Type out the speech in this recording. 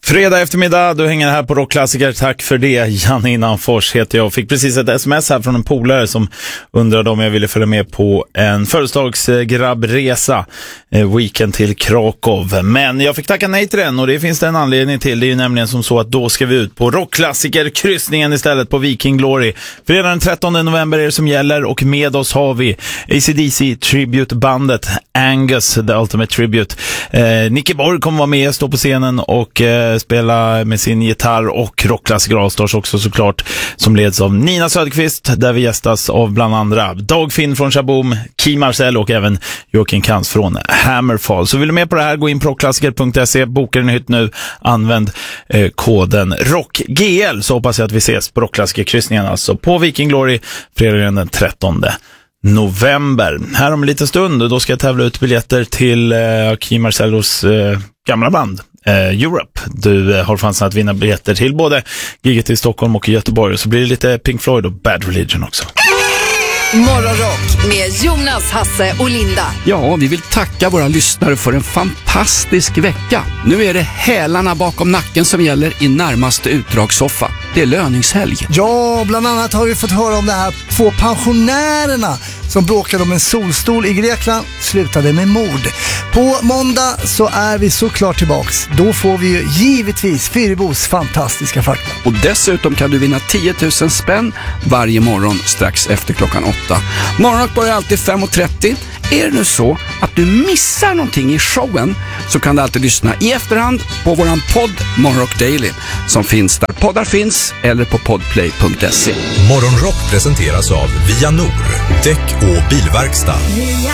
Fredag eftermiddag, du hänger här på Rockklassiker. Tack för det. Janne Innanfors heter jag. Fick precis ett sms här från en polare som undrade om jag ville följa med på en födelsedagsgrabbresa weekend till Krakow. Men jag fick tacka nej till den och det finns det en anledning till. Det är ju nämligen som så att då ska vi ut på Rockklassiker-kryssningen istället på Viking Glory. Fredag den 13 november är det som gäller och med oss har vi AC/DC Tribute-bandet Angus, The Ultimate Tribute. Nicky Borg kommer vara med, stå på scenen och spela med sin gitarr och Rockklassiker Allstars också såklart, som leds av Nina Söderqvist, där vi gästas av bland andra Dag Finn från Shaboom, Key Marcel och även Joakim Kans från Hammerfall. Så vill du med på det här, gå in på rockklassiker.se, boka en hytt nu, använd koden ROCKGL, så hoppas jag att vi ses på Rockklassikerkryssningen alltså på Viking Glory fredagen den 13 november. Här om en liten stund då ska jag tävla ut biljetter till Key Marcellos gamla band Europe. Du har chansen att vinna biljetter till både giget i Stockholm och i Göteborg, så blir det lite Pink Floyd och Bad Religion också. Morgonrock med Jonas, Hasse och Linda. Ja, vi vill tacka våra lyssnare för en fantastisk vecka. Nu är det hälarna bakom nacken som gäller i närmaste utdragssoffa. Det är löningshelg. Ja, bland annat har vi fått höra om det här 2 pensionärerna som bråkade om en solstol i Grekland, slutade med mord. På måndag så är vi såklart tillbaks. Då får vi ju givetvis Fyrbos fantastiska fakta. Och dessutom kan du vinna 10 000 spänn varje morgon strax efter klockan 8. Morgonrock börjar alltid 5:30. Är det nu så att du missar någonting i showen, så kan du alltid lyssna i efterhand på våran podd Morgonrock Daily, som finns där poddar finns eller på podplay.se. Morgonrock presenteras av Via Nor, däck och bilverkstad.